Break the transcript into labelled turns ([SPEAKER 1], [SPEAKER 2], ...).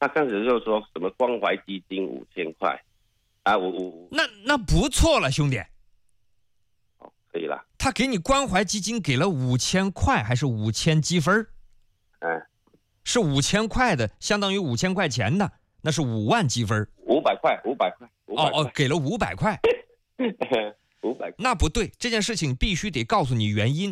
[SPEAKER 1] 他当时就说什么关怀基金5000块啊，
[SPEAKER 2] 那不错了，兄弟。
[SPEAKER 1] 可以了。
[SPEAKER 2] 他给你关怀基金给了5000块，还是5000积分？是5000块的，相当于5000块钱的，那是5万积分。
[SPEAKER 1] 500块。
[SPEAKER 2] 给了500块。
[SPEAKER 1] 500。
[SPEAKER 2] 那不对，这件事情必须得告诉你原因。